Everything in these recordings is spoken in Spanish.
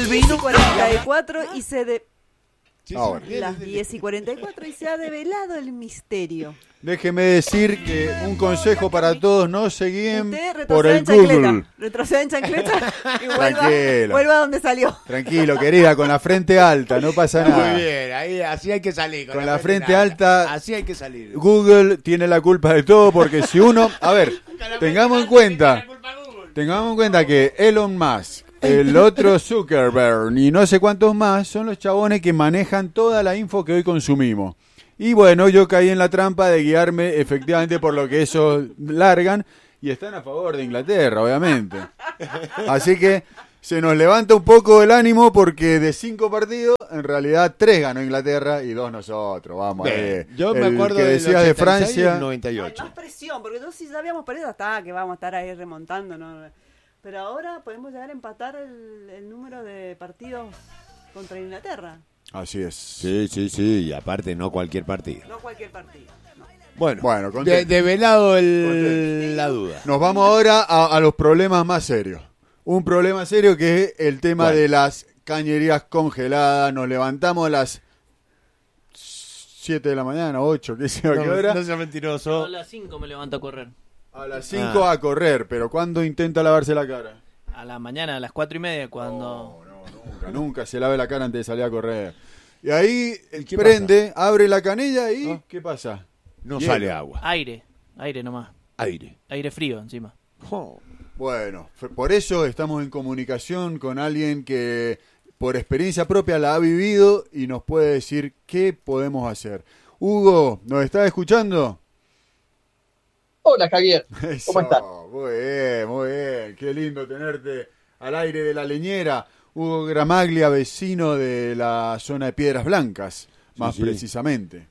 el vino. 44 y Ahora. las 10:44 y se ha develado el misterio. Déjeme decir que un consejo para todos, no se guíen Usted por retroceda el en chancleta. Google. Retroceda en chancleta y Tranquilo. vuelva a donde salió. Tranquilo, querida, con la frente alta, no pasa nada. Muy bien, ahí, así hay que salir. Con la frente alta. Así hay que salir. Google tiene la culpa de todo porque si uno... A ver, tengamos en cuenta que Elon Musk, el otro Zuckerberg y no sé cuántos más son los chabones que manejan toda la info que hoy consumimos. Y bueno, yo caí en la trampa de guiarme efectivamente por lo que esos largan y están a favor de Inglaterra, obviamente. Así que se nos levanta un poco el ánimo porque de 5 partidos, en realidad 3 ganó Inglaterra y 2 nosotros. Vamos, Yo me el acuerdo que del decías de 86 y Francia. el 98. Más presión, porque entonces si ya habíamos perdido hasta que vamos a estar ahí remontando, ¿no? Pero ahora podemos llegar a empatar el número de partidos contra Inglaterra. Así es. Sí, y aparte no cualquier partido. No cualquier partido. No. Bueno, contento. Develado la duda. Nos vamos ahora a los problemas más serios. Un problema serio que es el tema ¿Cuál? de las cañerías congeladas. Nos levantamos a las 7 de la mañana, 8, qué sé yo, ¿a qué hora? No sea mentiroso. A las 5 me levanto a correr. A las 5 a correr, pero ¿cuándo intenta lavarse la cara? A la mañana, a las 4:30, cuando... Nunca se lave la cara antes de salir a correr. Y ahí ¿Qué prende, abre la canilla y ¿qué pasa? No Hielo. sale agua. Aire nomás. Aire. Aire frío encima. Bueno, por eso estamos en comunicación con alguien que por experiencia propia la ha vivido y nos puede decir qué podemos hacer. Hugo, ¿nos estás escuchando? Hola Javier, Eso, ¿cómo estás? muy bien, qué lindo tenerte al aire de la leñera. Hugo Gramaglia, vecino de la zona de Piedras Blancas, más precisamente.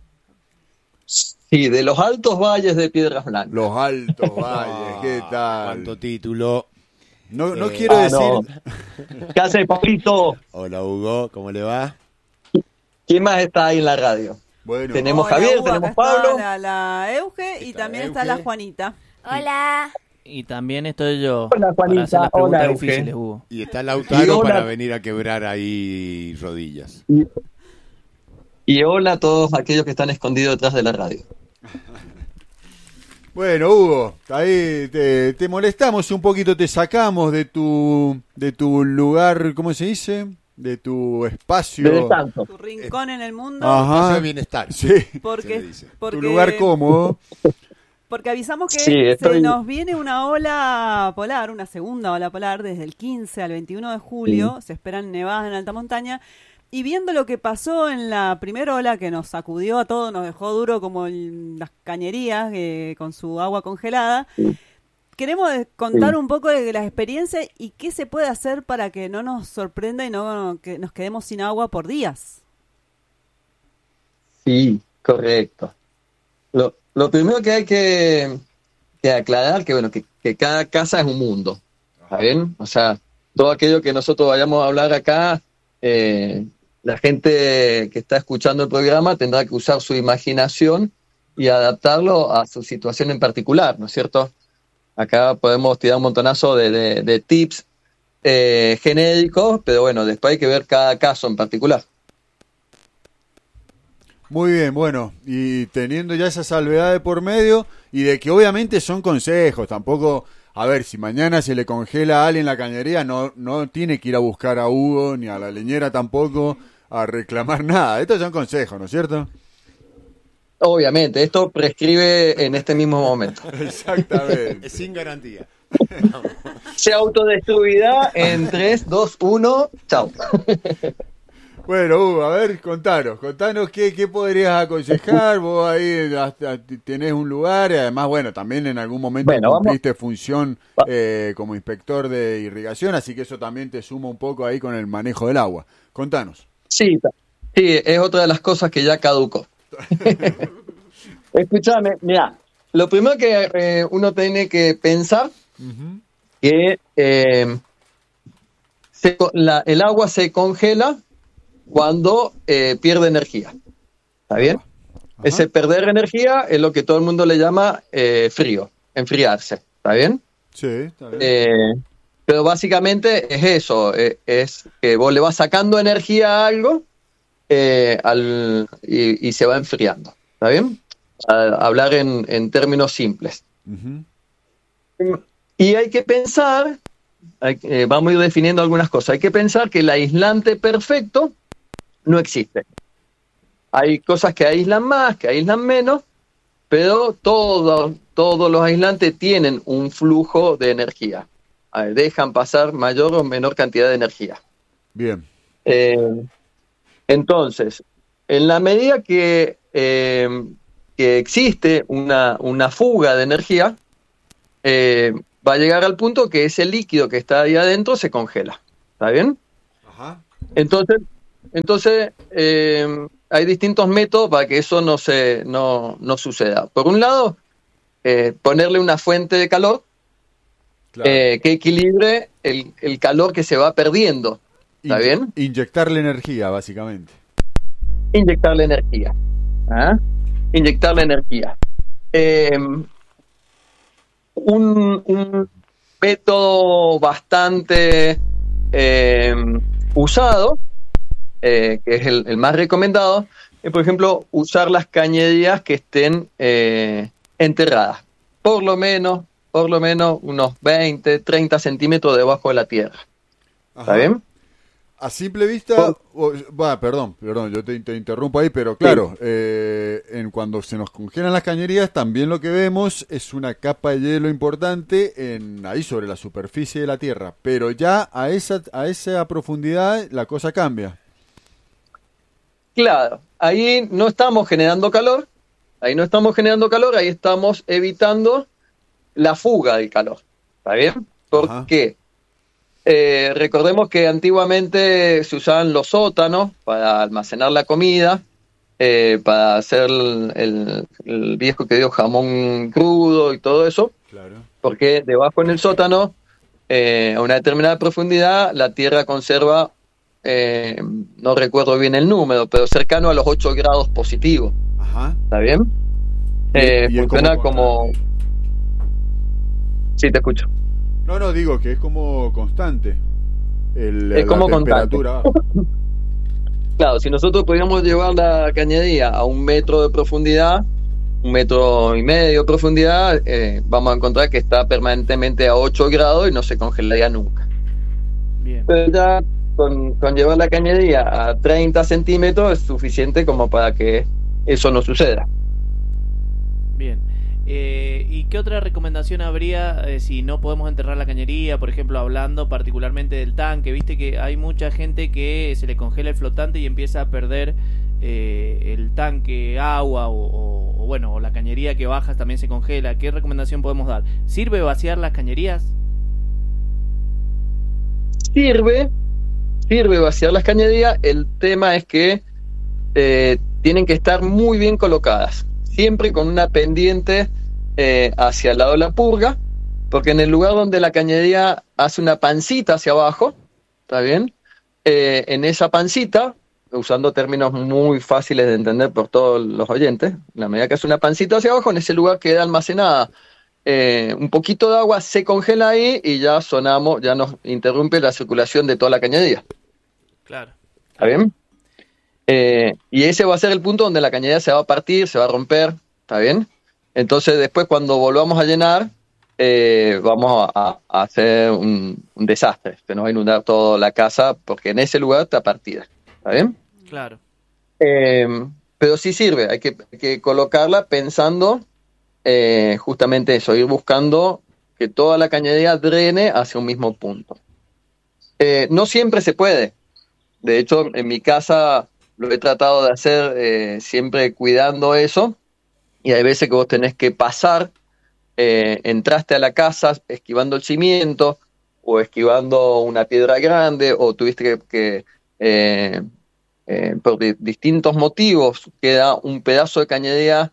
Sí, de los altos valles de Piedras Blancas. Los altos valles, ¿qué tal? Cuánto título. No quiero decir... No. ¿Qué hace, Pablito? Hola Hugo, ¿cómo le va? ¿Quién más está ahí en la radio? Bueno, Tenemos Hola, Javier, Hugo, tenemos acá está Pablo. la Euge y también está la Juanita. Hola. Y también estoy yo. Hola, para hacer las Juanita. preguntas Hola, difíciles, Euge. Hugo. Y está Lautaro hola. para venir a quebrar ahí rodillas. Y hola a todos aquellos que están escondidos detrás de la radio. Bueno, Hugo, ahí te molestamos un poquito, te sacamos de tu lugar, ¿cómo se dice? De tu espacio. De descanso. Tu rincón en el mundo. Ajá. Paso de bienestar. Sí, se le Porque, dice. porque, tu lugar cómodo. porque avisamos que Sí, se estoy- nos viene una ola polar, una segunda ola polar, desde el 15 al 21 de julio. Se esperan nevadas en alta montaña. Y viendo lo que pasó en la primera ola, que nos sacudió a todos, nos dejó duro como las cañerías con su agua congelada, queremos contar un poco de las experiencias y qué se puede hacer para que no nos sorprenda y no que nos quedemos sin agua por días. Sí, correcto. Lo primero que hay que aclarar que bueno que cada casa es un mundo, ¿está bien? O sea, todo aquello que nosotros vayamos a hablar acá, la gente que está escuchando el programa tendrá que usar su imaginación y adaptarlo a su situación en particular, ¿no es cierto? Acá podemos tirar un montonazo de tips genéricos, pero bueno, después hay que ver cada caso en particular. Muy bien, bueno, y teniendo ya esa salvedad de por medio y de que obviamente son consejos, tampoco, a ver, si mañana se le congela a alguien la cañería, no tiene que ir a buscar a Hugo ni a la leñera tampoco a reclamar nada, estos son consejos, ¿no es cierto? Obviamente, esto prescribe en este mismo momento. Exactamente. Sin garantía. Se autodestruirá en 3, 2, 1, chao. Bueno, Hugo, a ver, contanos qué podrías aconsejar, vos ahí tenés un lugar, y además, bueno, también en algún momento cumpliste función como inspector de irrigación, así que eso también te suma un poco ahí con el manejo del agua. Contanos. Sí, es otra de las cosas que ya caducó. Escúchame, mira, lo primero que uno tiene que pensar que el agua se congela cuando pierde energía. ¿Está bien? Ajá. Ese perder energía es lo que todo el mundo le llama frío, enfriarse. ¿Está bien? Sí, está bien. Pero básicamente es eso, es que vos le vas sacando energía a algo y se va enfriando. ¿Está bien? A hablar en términos simples. Ujú. Y hay que pensar, vamos a ir definiendo algunas cosas, hay que pensar que el aislante perfecto no existe. Hay cosas que aíslan más, que aíslan menos, pero todos los aislantes tienen un flujo de energía. Dejan pasar mayor o menor cantidad de energía. Bien. Entonces, en la medida que existe una fuga de energía, va a llegar al punto que ese líquido que está ahí adentro se congela. ¿Está bien? Ajá. Entonces hay distintos métodos para que eso no suceda. Por un lado, ponerle una fuente de calor Claro. que equilibre el calor que se va perdiendo. ¿Está bien? Inyectarle energía, básicamente. Inyectarle energía. ¿Ah? Inyectarle energía. Un método bastante usado, que es el más recomendado, es, por ejemplo, usar las cañerías que estén enterradas. Por lo menos unos 20, 30 centímetros debajo de la tierra. ¿Está Ajá. bien? A simple vista, perdón, yo te interrumpo ahí, pero claro, cuando se nos congelan las cañerías, también lo que vemos es una capa de hielo importante ahí sobre la superficie de la Tierra, pero ya a esa profundidad la cosa cambia. Claro, ahí no estamos generando calor, ahí estamos evitando la fuga del calor. ¿Está bien? ¿Por qué? Recordemos que antiguamente se usaban los sótanos para almacenar la comida, para hacer el viejo que dio jamón crudo y todo eso, Claro. porque debajo en el sótano, a una determinada profundidad, la tierra conserva, no recuerdo bien el número, pero cercano a los 8 grados positivos. Ajá. ¿Está bien? Y es Funciona como... Sí, te escucho. No, digo que es como constante. Es como la temperatura. Claro, si nosotros pudiéramos llevar la cañería a 1 metro de profundidad, 1,5 metros de profundidad, vamos a encontrar que está permanentemente a 8 grados y no se congelaría nunca. Bien. Pero ya con llevar la cañería a 30 centímetros es suficiente como para que eso no suceda. Bien. ¿Y qué otra recomendación habría si no podemos enterrar la cañería? Por ejemplo, hablando particularmente del tanque. Viste que hay mucha gente que se le congela el flotante y empieza a perder el tanque, agua o la cañería que bajas también se congela. ¿Qué recomendación podemos dar? ¿Sirve vaciar las cañerías? Sirve vaciar las cañerías. El tema es que tienen que estar muy bien colocadas, siempre con una pendiente hacia el lado de la purga, porque en el lugar donde la cañería hace una pancita hacia abajo, ¿está bien? En esa pancita, usando términos muy fáciles de entender por todos los oyentes, en la medida que hace una pancita hacia abajo, en ese lugar queda almacenada un poquito de agua, se congela ahí y ya nos interrumpe la circulación de toda la cañería. Claro. ¿Está bien? Y ese va a ser el punto donde la cañería se va a partir, se va a romper. ¿Está bien? Entonces después cuando volvamos a llenar, vamos a hacer un desastre. Se nos va a inundar toda la casa porque en ese lugar está partida. ¿Está bien? Claro. Pero sí sirve, hay que colocarla pensando justamente eso, ir buscando que toda la cañería drene hacia un mismo punto. No siempre se puede. De hecho, en mi casa lo he tratado de hacer siempre cuidando eso, y hay veces que vos tenés que pasar, entraste a la casa esquivando el cimiento o esquivando una piedra grande, o tuviste que por distintos motivos queda un pedazo de cañería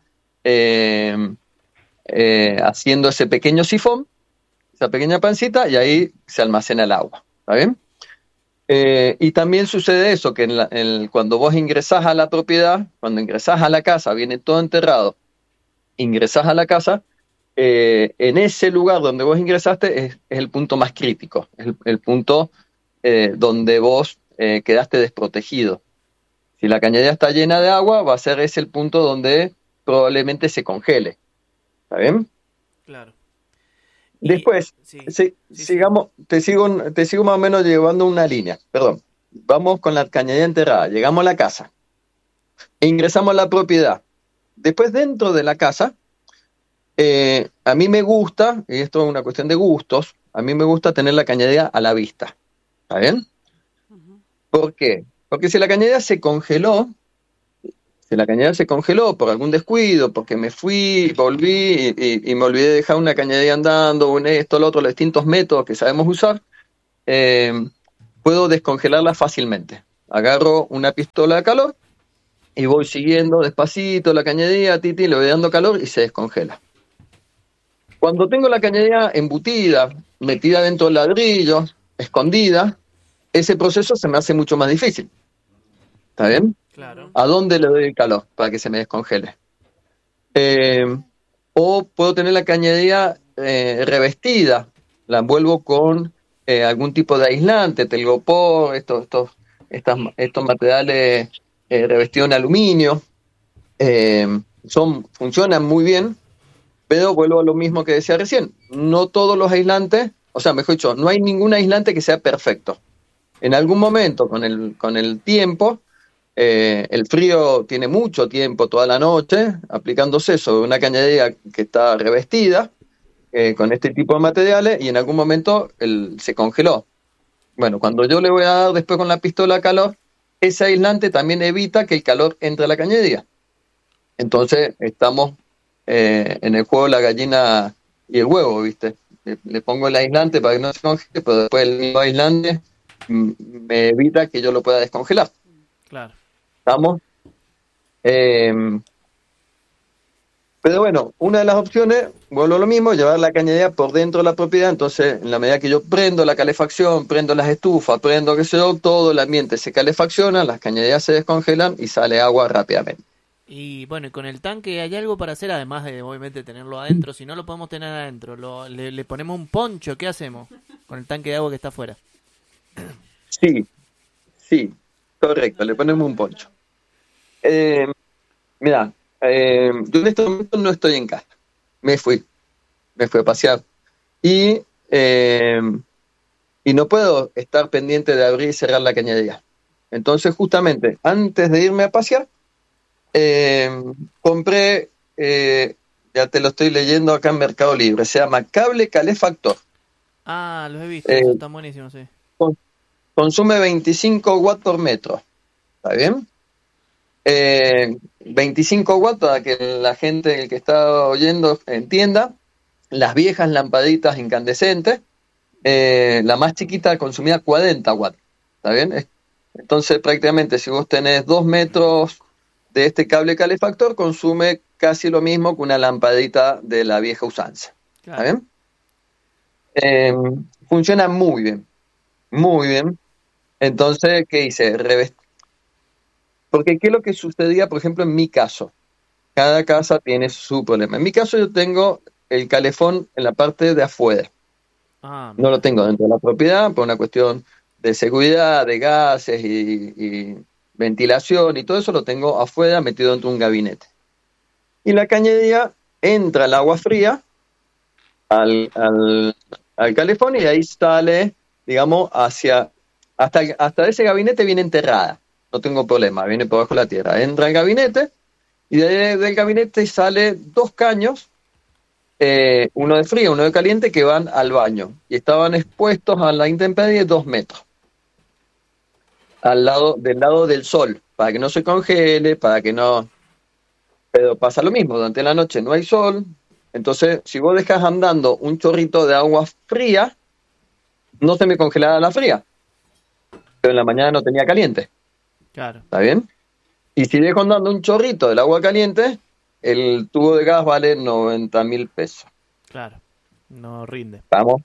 haciendo ese pequeño sifón, esa pequeña pancita, y ahí se almacena el agua. ¿Está bien? Y también sucede eso, que cuando vos ingresás a la propiedad, cuando ingresás a la casa, viene todo enterrado, ingresás a la casa, en ese lugar donde vos ingresaste es el punto más crítico, es el punto donde vos quedaste desprotegido. Si la cañería está llena de agua, va a ser ese el punto donde probablemente se congele. ¿Está bien? Claro. Después, sigamos, te sigo más o menos llevando una línea. Perdón. Vamos con la cañería enterrada. Llegamos a la casa. E ingresamos a la propiedad. Después, dentro de la casa, a mí me gusta, y esto es una cuestión de gustos, a mí me gusta tener la cañería a la vista. ¿Está bien? ¿Por qué? Porque si la cañería se congeló por algún descuido, porque me fui, volví y me olvidé de dejar una cañería andando, esto, lo otro, los distintos métodos que sabemos usar, puedo descongelarla fácilmente. Agarro una pistola de calor y voy siguiendo despacito la cañería, le voy dando calor y se descongela. Cuando tengo la cañería embutida, metida dentro del ladrillo, escondida, ese proceso se me hace mucho más difícil. ¿Está bien? Claro. ¿A dónde le doy el calor para que se me descongele? O puedo tener la cañería revestida, la envuelvo con algún tipo de aislante, telgopor, estos materiales revestidos en aluminio, funcionan muy bien, pero vuelvo a lo mismo que decía recién, no todos los aislantes, o sea, mejor dicho, no hay ningún aislante que sea perfecto. En algún momento, con el tiempo, el frío tiene mucho tiempo, toda la noche, aplicándose sobre una cañería que está revestida con este tipo de materiales, y en algún momento se congeló. Bueno, cuando yo le voy a dar después con la pistola de calor, ese aislante también evita que el calor entre a la cañería. Entonces estamos en el juego de la gallina y el huevo, ¿viste? Le pongo el aislante para que no se congele, pero después el mismo aislante me evita que yo lo pueda descongelar. Claro. ¿Estamos? Pero bueno, una de las opciones, vuelvo a lo mismo, llevar la cañería por dentro de la propiedad. Entonces, en la medida que yo prendo la calefacción, prendo las estufas, prendo qué sé yo, todo el ambiente se calefacciona, las cañerías se descongelan y sale agua rápidamente. Y bueno, y con el tanque hay algo para hacer, además de obviamente tenerlo adentro. Si no lo podemos tener adentro, le ponemos un poncho, ¿qué hacemos con el tanque de agua que está afuera? Sí, correcto, le ponemos un poncho. Mira, yo en este momento no estoy en casa, me fui a pasear y no puedo estar pendiente de abrir y cerrar la cañería. Entonces, justamente, antes de irme a pasear, compré, ya te lo estoy leyendo acá en Mercado Libre, se llama cable calefactor. Ah, los he visto, están buenísimos, sí. Consume 25 watts por metro, ¿está bien? 25 watts para que la gente, el que está oyendo, entienda. Las viejas lampaditas incandescentes, la más chiquita consumía 40 watts, ¿está bien? Entonces, prácticamente, si vos tenés 2 metros de este cable calefactor, consume casi lo mismo que una lampadita de la vieja usanza, ¿está bien? Funciona muy bien, muy bien. Entonces, ¿qué hice? Porque ¿qué es lo que sucedía, por ejemplo, en mi caso? Cada casa tiene su problema. En mi caso yo tengo el calefón en la parte de afuera. No lo tengo dentro de la propiedad por una cuestión de seguridad, de gases y ventilación y todo eso lo tengo afuera metido dentro de un gabinete. Y la cañería entra el agua fría al calefón y de ahí sale, digamos, hasta ese gabinete viene enterrada. No tengo problema, viene por bajo la tierra. Entra al gabinete y del gabinete sale 2 caños, uno de frío, uno de caliente, que van al baño. Y estaban expuestos a la intemperie 2 metros. Del lado del sol, para que no se congele, para que no... Pero pasa lo mismo, durante la noche no hay sol. Entonces, si vos dejas andando un chorrito de agua fría, no se me congelará la fría. Pero en la mañana no tenía caliente. Claro. ¿Está bien? Y si dejo andando un chorrito del agua caliente, el tubo de gas vale 90.000 pesos. Claro, no rinde. ¿Estamos?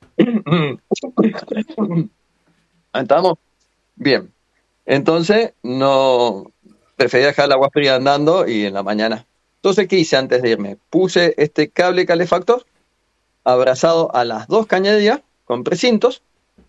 ¿Estamos? Bien. Entonces, no prefería dejar el agua fría andando y en la mañana Entonces, ¿qué hice antes de irme? Puse este cable calefactor abrazado a las dos cañerías con precintos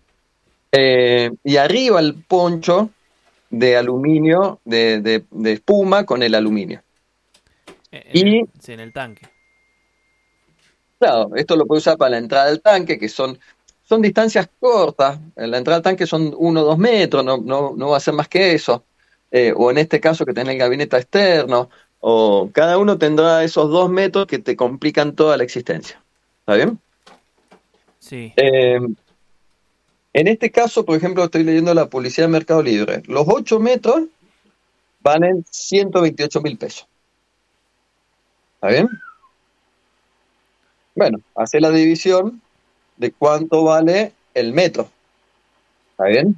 y arriba el poncho de aluminio, de espuma con el aluminio. Sí, en el tanque. Claro, esto lo puedo usar para la entrada del tanque, que son distancias cortas. En la entrada del tanque son 1 o 2 metros, no va a ser más que eso. O en este caso que tenés el gabinete externo, o cada uno tendrá esos 2 metros que te complican toda la existencia. ¿Está bien? Sí. En este caso, por ejemplo, estoy leyendo la publicidad de Mercado Libre. Los 8 metros valen 128.000 pesos. ¿Está bien? Bueno, hace la división de cuánto vale el metro. ¿Está bien?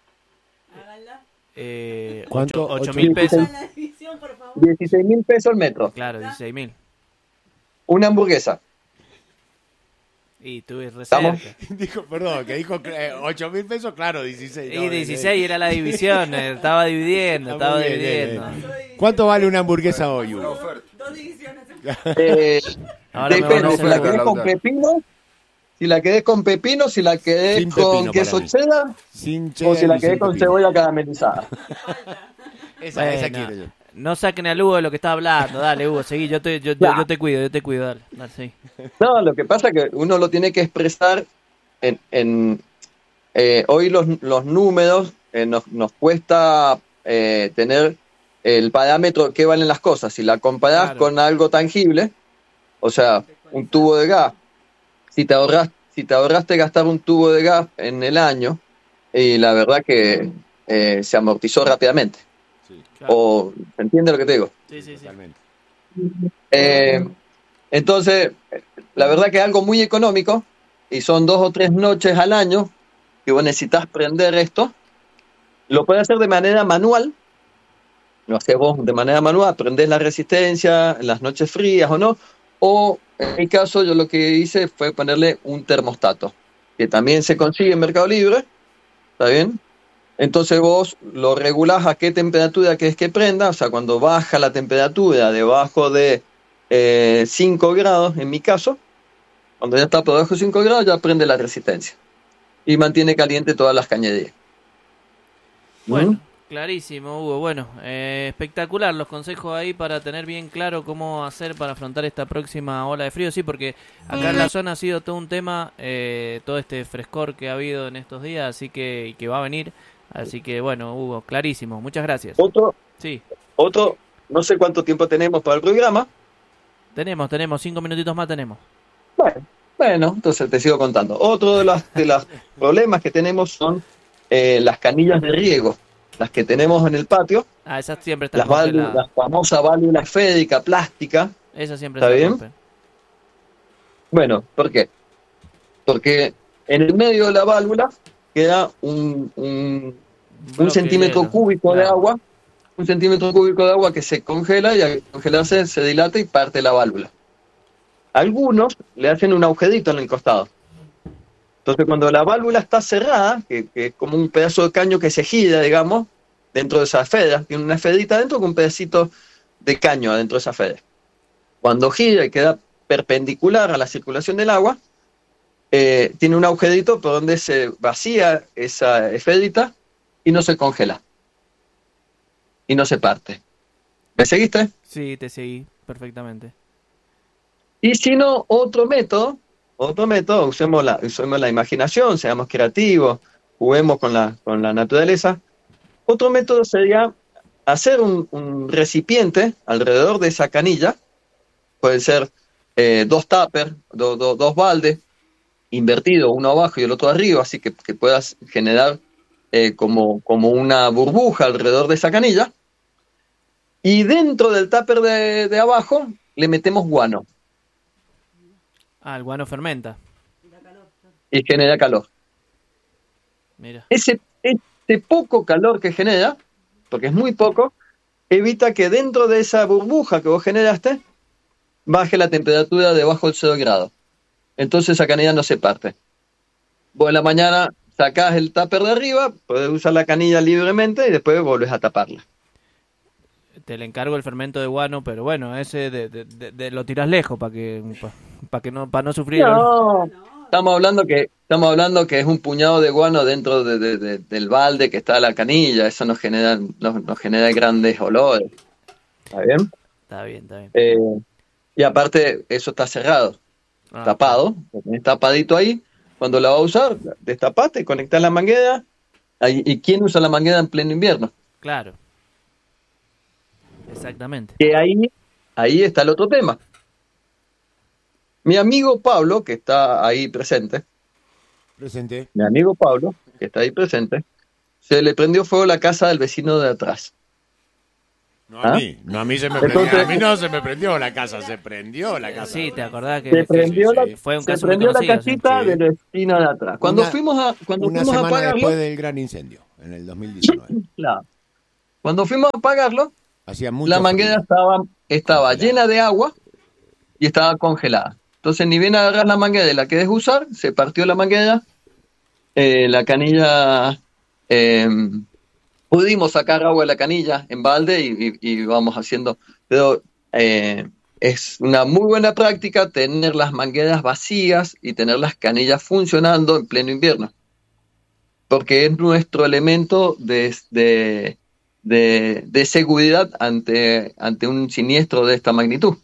Háganla. ¿Cuánto? 8.000 pesos. Hagan la división, por favor. 16.000 pesos el metro. Claro, 16.000. Una hamburguesa. Y tuve re ¿Estamos? cerca. Dijo, perdón, que dijo 8.000 pesos, claro, 16. Y 16 era la división, estaba dividiendo, Está muy bien, dividiendo. ¿Cuánto vale una hamburguesa hoy, Hugo? 2 divisiones. Ahora me van a Depende, hacer si la la querés con Lautaro. pepino, si la querés con pepino, si la querés Sin con pepino queso para mí. cheddar, Sin o si la y querés sin con pepino. cebolla caramelizada. Esa Bueno, quiero yo. no saquen al Hugo de lo que está hablando, dale Hugo, seguí, yo te cuido, dale, sí. No, lo que pasa es que uno lo tiene que expresar hoy los números nos cuesta tener el parámetro que valen las cosas. Si la comparás Claro. con algo tangible, o sea, un tubo de gas, si te ahorraste gastar un tubo de gas en el año, y la verdad que se amortizó rápidamente. Claro. O, ¿se entiende lo que te digo? Sí. Totalmente. Entonces, la verdad que es algo muy económico y son 2 o 3 noches al año que vos necesitas prender esto. Lo puedes hacer de manera manual, lo haces vos de manera manual, prendés la resistencia en las noches frías o no, o en mi caso yo lo que hice fue ponerle un termostato, que también se consigue en Mercado Libre, ¿está bien? Entonces vos lo regulás a qué temperatura querés que prenda, o sea, cuando baja la temperatura debajo de 5 grados, en mi caso, cuando ya está por debajo de 5 grados, ya prende la resistencia y mantiene caliente todas las cañerías. Bueno, clarísimo, Hugo. Bueno, espectacular los consejos ahí para tener bien claro cómo hacer para afrontar esta próxima ola de frío. Sí, porque acá en la zona ha sido todo un tema, todo este frescor que ha habido en estos días, así que y que va a venir. Así que bueno, Hugo, clarísimo. Muchas gracias. Otro, Sí, no sé cuánto tiempo tenemos para el programa. tenemos 5 minutitos más, tenemos. Bueno, entonces te sigo contando. Otro de los problemas que tenemos son las canillas de riego, las que tenemos en el patio, Ah, esas siempre están las válvulas, congeladas. la famosa válvula esférica plástica. Esas siempre ¿Está se bien? rompen. Bueno, ¿por qué? Porque en el medio de la válvula queda un Bloque centímetro hielo, cúbico de claro. agua, un centímetro cúbico de agua que se congela y al congelarse se dilata y parte la válvula. Algunos le hacen un agujerito en el costado. Entonces cuando la válvula está cerrada, que es como un pedazo de caño que se gira, digamos, dentro de esa fedra, tiene una fedrita adentro con un pedacito de caño adentro de esa fedra. Cuando gira y queda perpendicular a la circulación del agua, tiene un agujerito por donde se vacía esa esférita y no se congela. Y no se parte. ¿Me seguiste? Sí, te seguí perfectamente. Y si no, otro método, usemos la imaginación, seamos creativos, juguemos con la naturaleza. Otro método sería hacer un recipiente alrededor de esa canilla, pueden ser 2 tuppers, dos baldes, invertido, uno abajo y el otro arriba, así que puedas generar como una burbuja alrededor de esa canilla. Y dentro del tupper de abajo le metemos guano Ah, el guano fermenta. y genera calor. Mira. Ese poco calor que genera, porque es muy poco, evita que dentro de esa burbuja que vos generaste baje la temperatura debajo del 0 grados. Entonces esa canilla no se parte. Vos en la mañana sacás el tupper de arriba, podés usar la canilla libremente y después volvés a taparla. te le encargo el fermento de guano, pero bueno, ese lo tirás lejos para no sufrir. No, estamos hablando que es un puñado de guano dentro del balde que está la canilla. Eso nos genera grandes olores. ¿Está bien? Está bien. Y aparte, eso está cerrado, tapado, está tapadito ahí. Cuando la vas a usar, destapaste, conectás la manguera. ¿Y quién usa la manguera en pleno invierno? Claro. Exactamente. Que ahí está el otro tema. Mi amigo Pablo, que está ahí presente. Mi amigo Pablo, que está ahí presente, se le prendió fuego la casa del vecino de atrás. No a mí, a mí no se me prendió la casa, se prendió la casa. Sí, te acordás que se prendió fue un caso se prendió la conocido, casita sí. del vecino de atrás. Cuando fuimos a apagarlo, después del gran incendio, en el 2019. Claro. Cuando fuimos a apagarlo, Hacía mucho la manguera estaba llena de agua y estaba congelada. Entonces, ni bien agarras la manguera y la querés usar, se partió la manguera, la canilla, pudimos sacar agua de la canilla en balde y vamos haciendo. Pero es una muy buena práctica tener las mangueras vacías y tener las canillas funcionando en pleno invierno, porque es nuestro elemento de seguridad ante un siniestro de esta magnitud.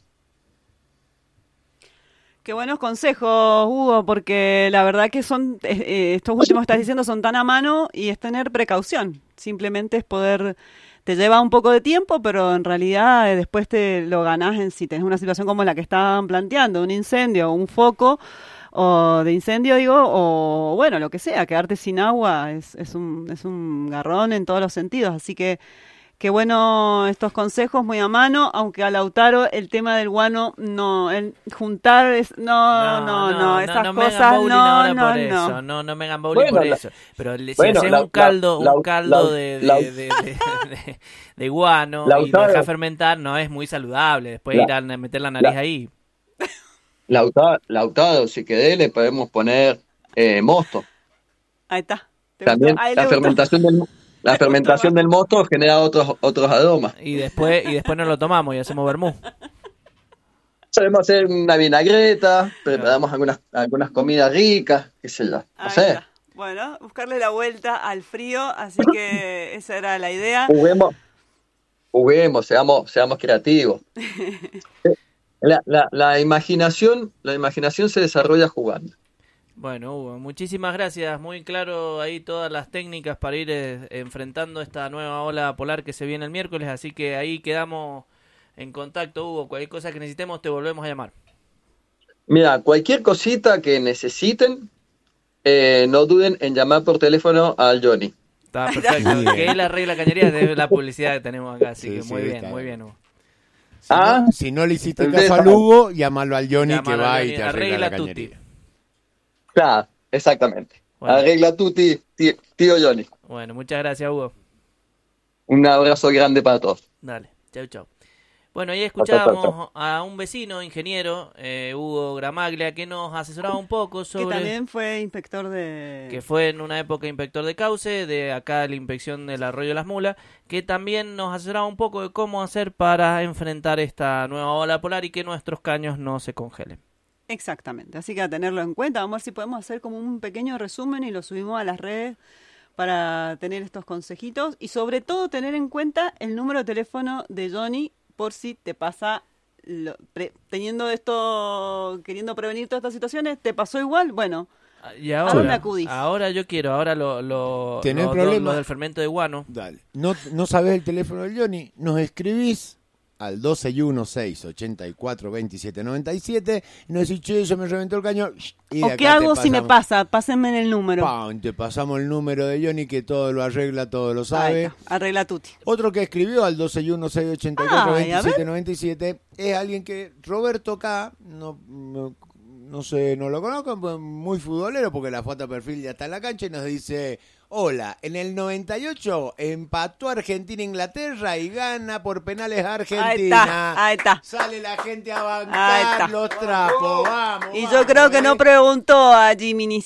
Qué buenos consejos, Hugo, porque la verdad que son estos últimos que estás diciendo son tan a mano y es tener precaución. Simplemente es poder, te lleva un poco de tiempo, pero en realidad después te lo ganás si tenés una situación como la que estaban planteando, un incendio, un foco o de incendio, o bueno, lo que sea, quedarte sin agua es un garrón en todos los sentidos, así que qué bueno estos consejos, muy a mano, aunque a Lautaro el tema del guano, no, el juntar, esas cosas, no me hagan bowling por eso, pero si haces un caldo de guano y lo dejas fermentar, no es muy saludable, después ir a meter la nariz ahí. Lautaro, si querés, le podemos poner mosto. Ahí está. También la fermentación del mosto genera otros aromas. Y después nos lo tomamos y hacemos vermú. Sabemos hacer una vinagreta, preparamos algunas comidas ricas, qué sé yo. No sé. Bueno, buscarle la vuelta al frío, así que esa era la idea. Juguemos, seamos creativos. La imaginación se desarrolla jugando. Bueno, Hugo, muchísimas gracias. Muy claro ahí todas las técnicas para ir enfrentando esta nueva ola polar que se viene el miércoles. Así que ahí quedamos en contacto, Hugo. Cualquier cosa que necesitemos te volvemos a llamar. Mira, cualquier cosita que necesiten, no duden en llamar por teléfono al Johnny. Está perfecto. Que él arregla cañerías de la publicidad que tenemos acá. Así que muy bien, Hugo. Si no le hiciste caso al Hugo, llámalo al Johnny que va y te arregla la cañería. Claro, exactamente. Bueno. Arregla tú, tío Johnny. Bueno, muchas gracias, Hugo. Un abrazo grande para todos. Dale, chau. Bueno, ahí escuchábamos a un vecino, ingeniero, Hugo Gramaglia, que nos asesoraba un poco sobre... Que también fue inspector de... Que fue en una época inspector de cauce, de acá la inspección del Arroyo de las Mulas, que también nos asesoraba un poco de cómo hacer para enfrentar esta nueva ola polar y que nuestros caños no se congelen. Exactamente, así que a tenerlo en cuenta. Vamos a ver si podemos hacer como un pequeño resumen y lo subimos a las redes para tener estos consejitos y sobre todo tener en cuenta el número de teléfono de Johnny por si te pasa, teniendo esto, queriendo prevenir todas estas situaciones, ¿te pasó igual? Bueno, y ¿a dónde acudís? Ahora yo quiero, lo del fermento de guano. Dale, no sabes el teléfono de Johnny, nos escribís al 261-684-2797 y nos decís, che, se me reventó el caño. Y ¿O qué hago si me pasa? Pásenme el número. Te pasamos el número de Johnny que todo lo arregla, todo lo sabe. Arregla tutti. Otro que escribió al 261-684-2797 es alguien que Roberto acá, no sé, no lo conozco, muy futbolero porque la foto de perfil ya está en la cancha y nos dice... Hola, en el 98 empató Argentina-Inglaterra y gana por penales Argentina. Ahí está. Sale la gente a bancar los trapos, vamos. Y yo creo que no preguntó a Jiminis.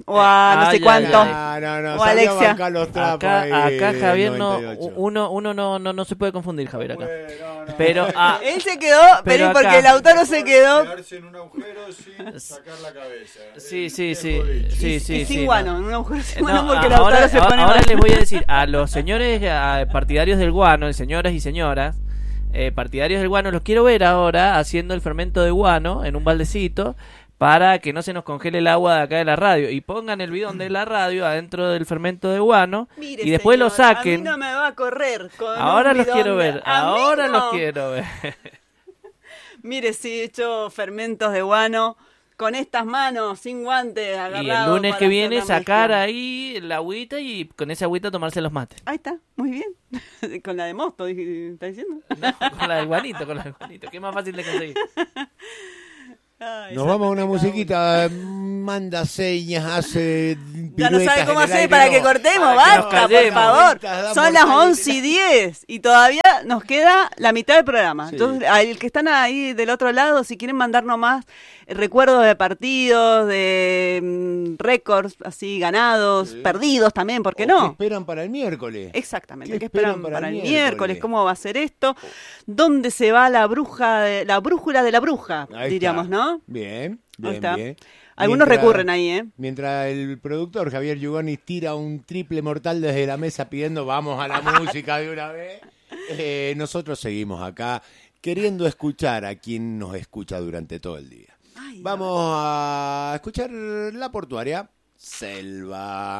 o a no sé cuánto. No, O Alexia. Acá Javier no se puede confundir, Javier, acá. Pero él se quedó, pero acá- porque Lautaro se quedó Quedarse en un agujero sin sacar la cabeza. sí, y sin guano, en un agujero sin guano, No, porque Lautaro se pone ahora mal. les voy a decir a los señores partidarios del guano, señoras y señoras, partidarios del guano, los quiero ver ahora haciendo el fermento de guano en un baldecito para que no se nos congele el agua de acá de la radio, y pongan el bidón de la radio adentro del fermento de guano. Mire, y después señor, lo saquen. A mí no me va a correr con Ahora un los bidón quiero de- ver, A mí ahora no. los quiero ver. Mire, si he hecho fermentos de guano con estas manos, sin guantes, agarrados. Y el lunes para que hacer viene la sacar mezcla. ahí la agüita y con esa agüita tomarse los mates. Ahí está, muy bien. Con la de mosto, ¿está diciendo? No, con la del guanito, que es más fácil de conseguir. Ay, Nos esa vamos a una música. musiquita, manda señas, hace Ya no sabe piruetas cómo en el hacer aire, para que no, cortemos, para que nos basta, por callemos. favor. Da Son las mortal 11:10 y todavía nos queda la mitad del programa. Sí. Entonces, al que están ahí del otro lado, si quieren mandarnos más recuerdos de partidos, de récords así ganados, Sí. perdidos también, ¿por qué ¿O no? qué esperan para el miércoles? Exactamente, ¿Qué ¿qué esperan esperan para el para el miércoles? miércoles? ¿Cómo va a ser esto? ¿Dónde se va la brújula de la bruja? Ahí Diríamos, está. ¿no? Bien, Ahí bien, está. bien. Algunos Mientras- recurren ahí, ¿eh? Mientras el productor Javier Yugonis tira un triple mortal desde la mesa pidiendo vamos a la música de una vez, nosotros seguimos acá queriendo escuchar a quien nos escucha durante todo el día. Ay, Vamos a escuchar La Portuaria, Selva.